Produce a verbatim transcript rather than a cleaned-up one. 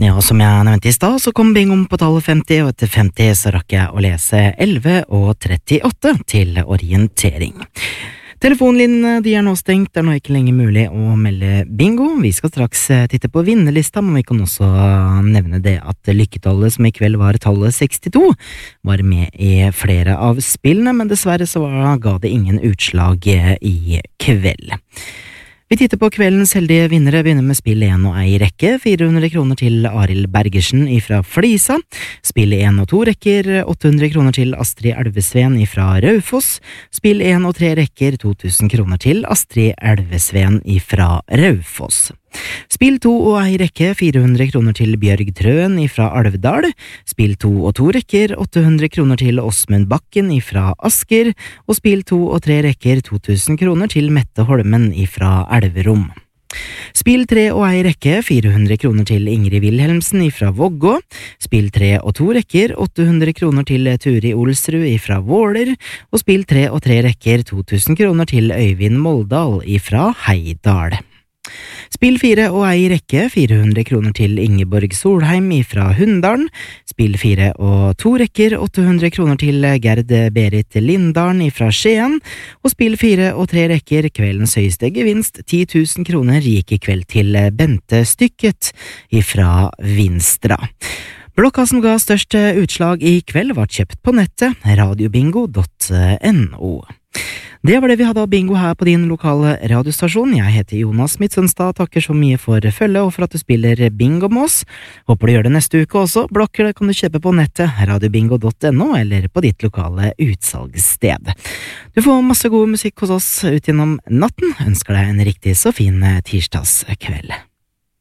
Ja, som jeg nevnte i stad, så kom bingoen på tallet femti, og etter femti så rakk jeg å lese elleve og trettiåtte til orientering. Telefonlinjene de er nå stengt, det er nå ikke lenger mulig å melde bingo. Vi skal straks titte på vinnerlista, men vi kan også nevne det at lykketallet som i kveld var tallet sekstito, var med i flere av spillene, men dessverre så var, ga det ingen utslag i kveld. Vi titter på kveldens heldige vinnere, begynner med spill en og ei rekke, fire hundre kroner til Arild Bergersen ifra Flisa, spill en og to rekker, åtte hundre kroner til Astrid Elvesven ifra Raufoss, spill en og tre rekker, to tusen kroner til Astrid Elvesven ifra Raufoss. Spill to og ei rekke, fire hundre kroner til Bjørg Trøen ifra Alvdal, spill to og to rekker, åtte hundre kroner til Åsmund Bakken ifra Asker, og spill to og tre rekker, to tusen kroner til Mette Holmen ifra Elverum. Spill tre og ei rekke, fire hundre kroner til Ingrid Wilhelmsen ifra Vågå, spill tre og to rekker, åtte hundre kroner til Turi Olsrud ifra Våler, og spill tre og tre rekker, to tusen kroner til Øyvind Moldal ifra Heidal. Spill fire og ei rekke, fire hundre kroner til Ingeborg Solheim ifra Hunndalen, spill fire og to rekker, åtte hundre kroner til Gerd Berit Lindalen ifra Skien, og spill fire og tre rekker, kveldens høyeste gevinst, ti tusen kroner gikk i kveld til Bente Stykket ifra Vinstra. Blokka som ga størst utslag i kveld var kjøpt på nettet, radiobingo punktum no. Det var det vi hadde av bingo her på din lokale radiostasjon. Jeg heter Jonas Midtsønstad, takker så mye for følge og for at du spiller bingo med oss. Håper du gjør det neste uke også. Blokker kan du kjøpe på nettet, radiobingo punktum no, eller på ditt lokale utsalgssted. Du får masse god musikk hos oss ut gjennom natten. Ønsker deg en riktig så fin tirsdagskveld.